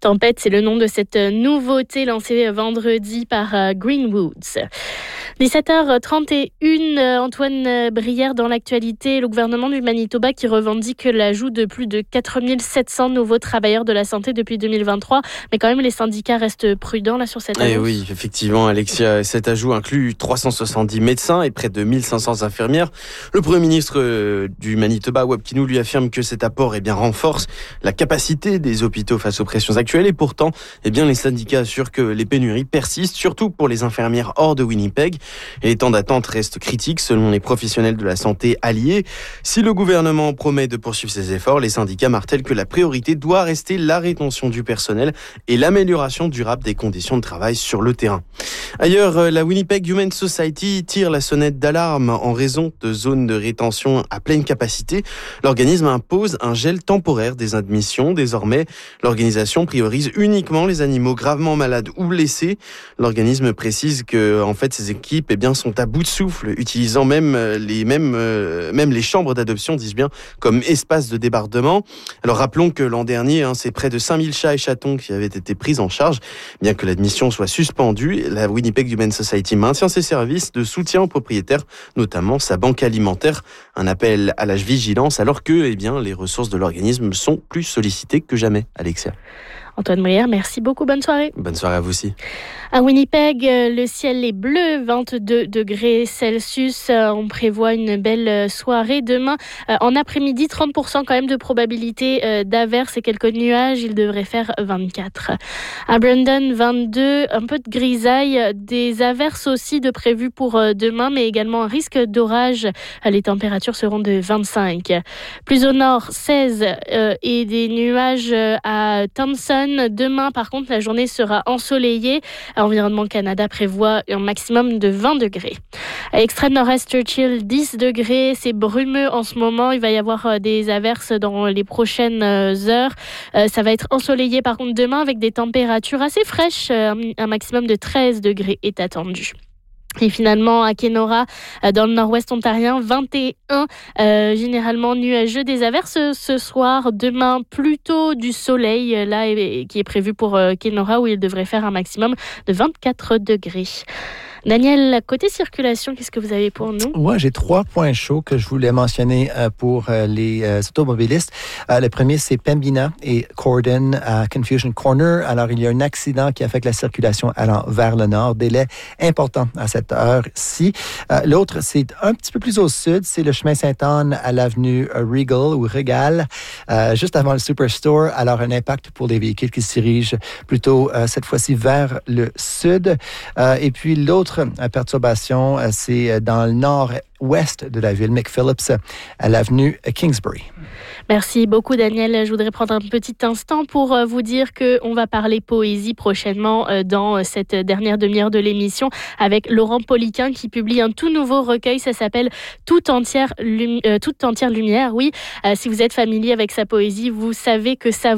Tempête, c'est le nom de cette nouveauté lancée vendredi par Greenwoods. 17h31, Antoine Brière dans l'actualité. Le gouvernement du Manitoba qui revendique l'ajout de plus de 4700 nouveaux travailleurs de la santé depuis 2023. Mais quand même, les syndicats restent prudents là sur cette annonce. Oui, effectivement, Alexia, cet ajout inclut 370 médecins et près de 1500 infirmières. Le Premier ministre du Manitoba, Wab Kinew, lui affirme que cet apport renforce la capacité des hôpitaux face aux pressions actuelles. Et pourtant, les syndicats assurent que les pénuries persistent, surtout pour les infirmières hors de Winnipeg. Et les temps d'attente restent critiques selon les professionnels de la santé alliés. Si le gouvernement promet de poursuivre ses efforts, les syndicats martèlent que la priorité doit rester la rétention du personnel et l'amélioration durable des conditions de travail sur le terrain. Ailleurs, la Winnipeg Humane Society tire la sonnette d'alarme en raison de zones de rétention à pleine capacité. L'organisme impose un gel temporaire des admissions. Désormais, l'organisation priorise uniquement les animaux gravement malades ou blessés. L'organisme précise que, ces équipes sont à bout de souffle, utilisant même les chambres d'adoption, disent bien, comme espace de débordement. Alors rappelons que l'an dernier, c'est près de 5000 chats et chatons qui avaient été pris en charge. Bien que l'admission soit suspendue, la Winnipeg Humane Society maintient ses services de soutien aux propriétaires, notamment sa banque alimentaire. Un appel à la vigilance alors que les ressources de l'organisme sont plus sollicitées que jamais. Alexia. Antoine Brière, merci beaucoup. Bonne soirée. Bonne soirée à vous aussi. À Winnipeg, le ciel est bleu, 22 degrés Celsius. On prévoit une belle soirée. Demain, en après-midi, 30% quand même de probabilité d'averses et quelques nuages. Il devrait faire 24. À Brandon, 22, un peu de grisaille. Des averses aussi de prévues pour demain, mais également un risque d'orage. Les températures seront de 25. Plus au nord, 16 et des nuages à Thompson. Demain, par contre, la journée sera ensoleillée. Environnement Canada prévoit un maximum de 20 degrés. À l'extrême nord-est, Churchill, 10 degrés. C'est brumeux en ce moment. Il va y avoir des averses dans les prochaines heures. Ça va être ensoleillé, par contre, demain avec des températures assez fraîches. Un maximum de 13 degrés est attendu. Et finalement, à Kenora, dans le nord-ouest ontarien, 21, généralement nuageux, des averses ce soir. Demain, plutôt du soleil, là, qui est prévu pour Kenora, où il devrait faire un maximum de 24 degrés. Daniel, côté circulation, qu'est-ce que vous avez pour nous? Moi, j'ai 3 points chauds que je voulais mentionner pour les automobilistes. Le premier, c'est Pembina et Corden à Confusion Corner. Alors, il y a un accident qui affecte la circulation allant vers le nord. Délai important à cette heure-ci. L'autre, c'est un petit peu plus au sud. C'est le chemin Sainte-Anne à l'avenue Regal, juste avant le Superstore. Alors, un impact pour les véhicules qui se dirigent plutôt cette fois-ci vers le sud. Et puis, l'autre perturbation, c'est dans le nord-ouest de la ville, McPhillips, à l'avenue Kingsbury. Merci beaucoup, Daniel. Je voudrais prendre un petit instant pour vous dire qu'on va parler poésie prochainement dans cette dernière demi-heure de l'émission avec Laurent Poliquin qui publie un tout nouveau recueil. Ça s'appelle Toute entière lumière. Oui, si vous êtes familier avec sa poésie, vous savez que ça